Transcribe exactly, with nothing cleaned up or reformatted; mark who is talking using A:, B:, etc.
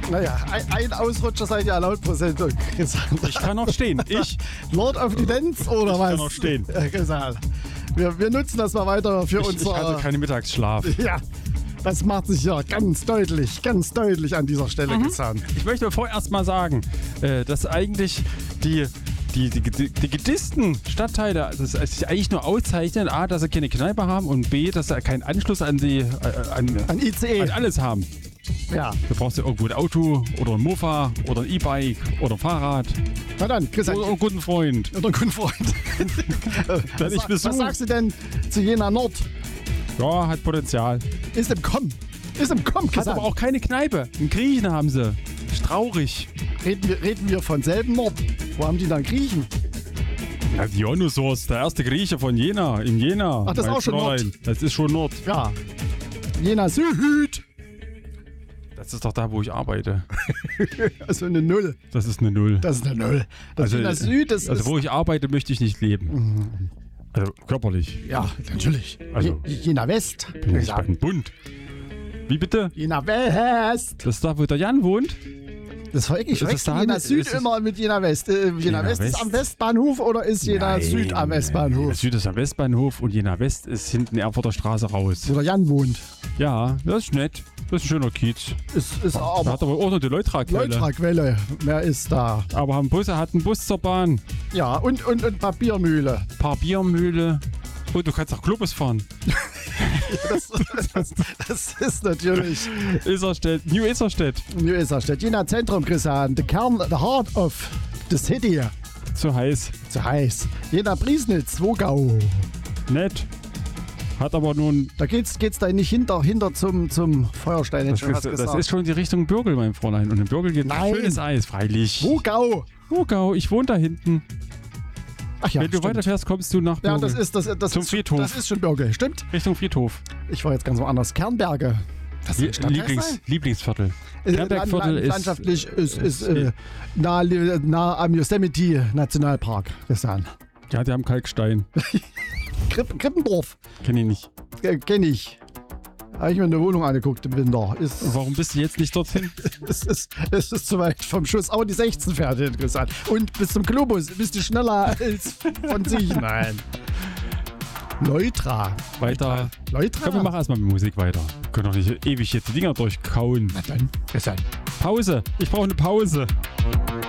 A: Naja, ein, ein Ausrutscher seid ihr erlaubt pro Sendung.
B: Ich kann noch stehen. Ich.
A: Lord of the Dance oder
B: ich
A: was?
B: kann noch stehen.
A: Wir, wir nutzen das mal weiter für
B: Ich,
A: unser...
B: ich hatte keinen Mittagsschlaf.
A: Ja, das macht sich ja ganz deutlich, ganz deutlich an dieser Stelle
B: Mhm.
A: getan.
B: Ich möchte vorerst mal sagen, äh, dass eigentlich die, die, die, die, die gedissten Stadtteile das sich eigentlich nur auszeichnen, A, dass sie keine Kneipe haben und B, dass sie keinen Anschluss an, die, äh, an,
A: An I C E.
B: an alles haben.
A: Ja.
B: Du brauchst ja irgendwo ein Auto oder ein Mofa oder ein E-Bike oder ein Fahrrad
A: Na dann, Christian.
B: oder einen guten Freund.
A: Oder einen guten Freund.
B: Dann ich
A: was, was sagst du denn zu Jena Nord?
B: Ja, hat Potenzial.
A: Ist im Kommen. Ist im Kommen,
B: Hat
A: Christian.
B: aber auch keine Kneipe. Einen Griechen haben sie. Ist traurig.
A: Reden wir, reden wir von selben Nord. Wo haben die dann Griechen?
B: Ja, Dionysos, der erste Grieche von Jena, in Jena.
A: Ach, das ist
B: Mein
A: auch schon Nord.
B: Fräulein. Das ist schon Nord.
A: Ja. Jena Süd.
B: Das ist doch da, wo ich arbeite.
A: Also eine Null.
B: Das ist eine Null.
A: Das ist eine Null. Das
B: Also,
A: Jena Süd, das
B: also
A: ist...
B: wo ich arbeite, möchte ich nicht leben. Also körperlich.
A: Ja, natürlich.
B: Also-
A: Je- Jena West.
B: Bin ich bei den Bund. Wie bitte?
A: Jena West.
B: Das ist da, wo der Jan wohnt?
A: Das war ich
B: Ist das
A: verwechsel
B: da
A: Jena
B: mit-
A: Süd
B: ist das-
A: immer mit Jena West. Äh, Jena,
B: Jena
A: West, ist
B: West?
A: am Westbahnhof oder ist Jena
B: Nein,
A: Süd am
B: Jena
A: Westbahnhof?
B: Süd ist am Westbahnhof und Jena West ist hinten Erfurter Straße raus.
A: Wo der Jan wohnt.
B: Ja, das ist nett. Das ist ein schöner Kiez.
A: Ist, ist
B: Da
A: aber
B: hat aber auch noch die Leutra-Quelle.
A: Leutra-Quelle. Wer ist da?
B: Aber haben Busse, hat einen Bus zur Bahn.
A: Ja, und, und, und Papiermühle.
B: Paar Biermühle. Und du kannst auch Globus fahren.
A: Das, das, das ist natürlich
B: Isarstedt, New Isarstedt.
A: New Isarstedt. Jena Zentrum, Christian. The Kern, the heart of the city.
B: Zu heiß.
A: Zu heiß. Jena Priesnitz, Wogau.
B: Nett. Hat aber nun.
A: Da geht's, geht's da nicht hinter, hinter zum, zum Feuerstein. hätte
B: Das
A: ich schon
B: ist,
A: fast
B: das
A: gesagt.
B: ist schon die Richtung Bürgel, mein Fräulein. Und im Bürgel geht
A: Nein.
B: schönes Eis, freilich.
A: Wogau.
B: Wogau, ich wohne da hinten.
A: Ach ja,
B: Wenn du
A: stimmt.
B: weiterfährst, kommst du nach
A: Ja,
B: Bürgel.
A: das ist, das, das
B: Zum
A: ist,
B: Friedhof.
A: Das ist schon Bürgel, stimmt?
B: Richtung Friedhof.
A: Ich war jetzt ganz woanders. Kernberge. Das ist ein Stadtteil
B: Lieblings,
A: sein?
B: Lieblingsviertel.
A: Äh,
B: Kernbergviertel
A: Land-
B: ist.
A: Landschaftlich ist, ist äh, nah, nah am Yosemite Nationalpark. Christian.
B: Ja, die haben Kalkstein.
A: Kripp, Krippendorf.
B: Kenn ich nicht.
A: Äh, Kenn ich. Habe ich mir eine Wohnung angeguckt im Winter. Ist,
B: Warum bist du jetzt nicht dorthin?
A: es, ist, es ist zu weit vom Schuss. Aber die sechzehn fährt interessant. Und bis zum Globus bist du schneller als von sich. Nein. Leutra.
B: Weiter.
A: Leutra?
B: Komm, wir machen erstmal mit Musik weiter. Wir können doch nicht ewig jetzt die Dinger durchkauen.
A: Na dann, Christian.
B: Pause. Ich brauche eine Pause.